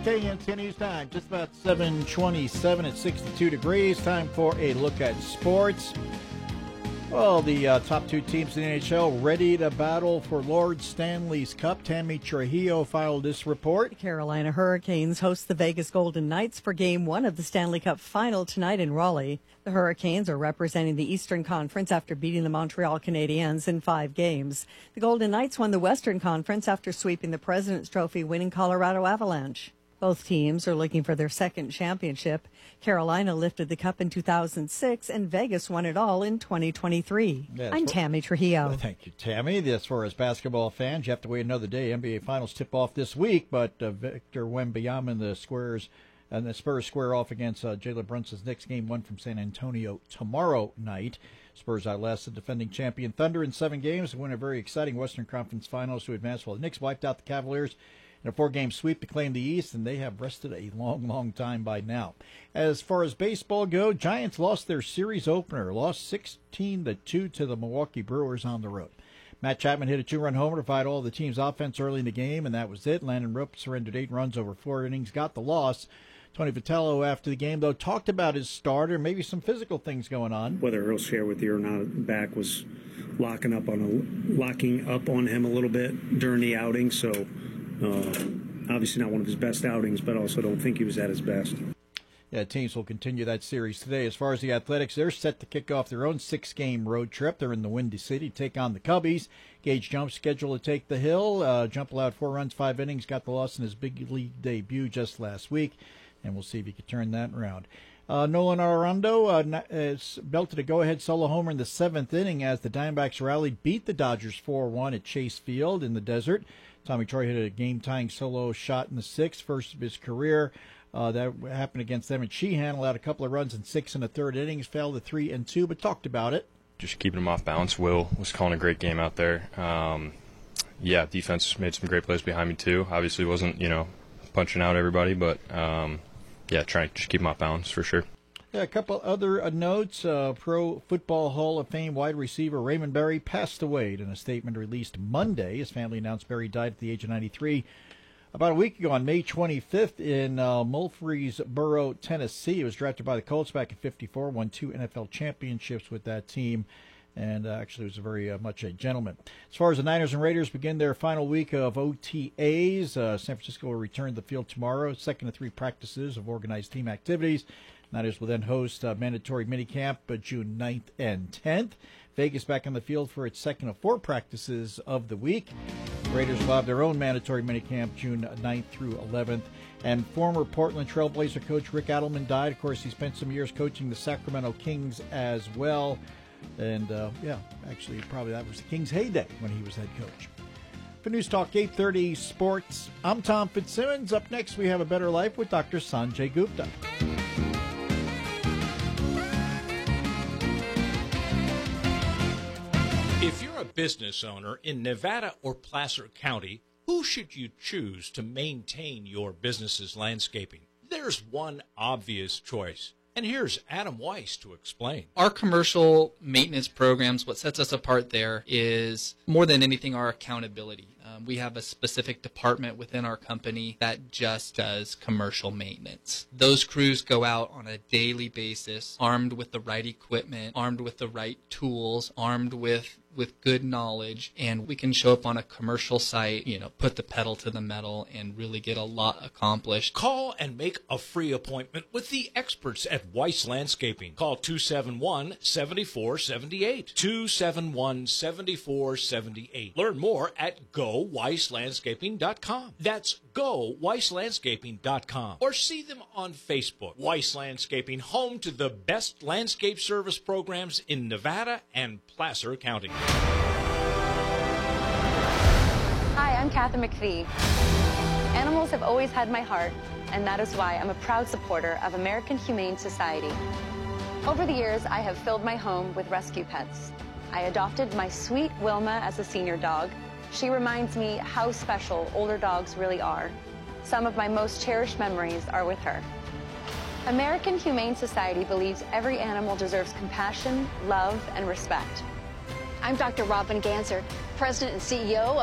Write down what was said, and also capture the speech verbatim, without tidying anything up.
K N T News Time, just about seven twenty-seven at sixty-two degrees. Time for a look at sports. Well, the uh, top two teams in the N H L ready to battle for Lord Stanley's Cup. Tammy Trujillo filed this report. Carolina Hurricanes host the Vegas Golden Knights for Game one of the Stanley Cup Final tonight in Raleigh. The Hurricanes are representing the Eastern Conference after beating the Montreal Canadiens in five games. The Golden Knights won the Western Conference after sweeping the President's Trophy-winning Colorado Avalanche. Both teams are looking for their second championship. Carolina lifted the cup in two thousand six, and Vegas won it all in twenty twenty-three. Yeah, I'm Tammy Trujillo. Well, thank you, Tammy. As far as basketball fans, you have to wait another day. N B A Finals tip-off this week, but uh, Victor Wembanyama, the Squares, and the Spurs square off against uh, Jalen Brunson's Knicks. Game one from San Antonio tomorrow night. Spurs outlast the defending champion Thunder in seven games and win a very exciting Western Conference Finals to advance, while the Knicks wiped out the Cavaliers in a four-game sweep to claim the East, and they have rested a long, long time by now. As far as baseball go, Giants lost their series opener, lost sixteen to two to the Milwaukee Brewers on the road. Matt Chapman hit a two-run homer to provide all the team's offense early in the game, and that was it. Landon Rope surrendered eight runs over four innings, got the loss. Tony Vitello, after the game, though, talked about his starter, maybe some physical things going on. Whether he'll share with you or not, back was locking up on a, locking up on him a little bit during the outing, so uh, obviously not one of his best outings, but also don't think he was at his best. Yeah, teams will continue that series today. As far as the Athletics, they're set to kick off their own six-game road trip. They're in the Windy City to take on the Cubbies. Gage Jump scheduled to take the hill. Uh, Jump allowed four runs, five innings, got the loss in his big league debut just last week, and we'll see if he can turn that around. Uh, Nolan Arenado uh, belted a go-ahead solo homer in the seventh inning as the Diamondbacks rallied, beat the Dodgers four one at Chase Field in the desert. Tommy Troy hit a game-tying solo shot in the sixth, first of his career. Uh, that happened against them. And Sheehan allowed a couple of runs in six and the third innings, fell to three and two, but talked about it. Just keeping him off balance. Will was calling a great game out there. Um, yeah, defense made some great plays behind me too. Obviously wasn't, you know, punching out everybody, but um, yeah, trying to just keep him off balance for sure. Yeah, a couple other uh, notes. Uh, Pro Football Hall of Fame wide receiver Raymond Berry passed away. In a statement released Monday, his family announced Berry died at the age of ninety-three. About a week ago, on May twenty-fifth, in uh, Murfreesboro, Tennessee. He was drafted by the Colts back in fifty-four, won two N F L championships with that team, and uh, actually was very uh, much a gentleman. As far as the Niners and Raiders begin their final week of O T As, uh, San Francisco will return to the field tomorrow, second of three practices of organized team activities. Niners will then host uh, mandatory minicamp uh, June ninth and tenth. Vegas back on the field for its second of four practices of the week. Raiders will have their own mandatory minicamp June ninth through eleventh. And former Portland Trailblazer coach Rick Adelman died. Of course, he spent some years coaching the Sacramento Kings as well. And, uh, yeah, actually, probably that was the Kings' heyday when he was head coach. For News Talk eight thirty Sports, I'm Tom Fitzsimmons. Up next, we have A Better Life with Doctor Sanjay Gupta. If you're a business owner in Nevada or Placer County, who should you choose to maintain your business's landscaping? There's one obvious choice, and here's Adam Weiss to explain. Our commercial maintenance programs, what sets us apart there is more than anything our accountability. Um, we have a specific department within our company that just does commercial maintenance. Those crews go out on a daily basis, armed with the right equipment, armed with the right tools, armed with with good knowledge, and we can show up on a commercial site, you know, put the pedal to the metal and really get a lot accomplished. Call and make a free appointment with the experts at Weiss Landscaping. Call two seven one, seven four seven eight, two seven one, seven four seven eight. Learn more at go weiss landscaping dot com. That's go weiss landscaping dot com. Or see them on Facebook. Weiss Landscaping, home to the best landscape service programs in Nevada and Placer County. Hi, I'm Kathy McPhee. Animals have always had my heart, and that is why I'm a proud supporter of American Humane Society. Over the years, I have filled my home with rescue pets. I adopted my sweet Wilma as a senior dog. She reminds me how special older dogs really are. Some of my most cherished memories are with her. American Humane Society believes every animal deserves compassion, love, and respect. I'm Doctor Robin Ganser, President and C E O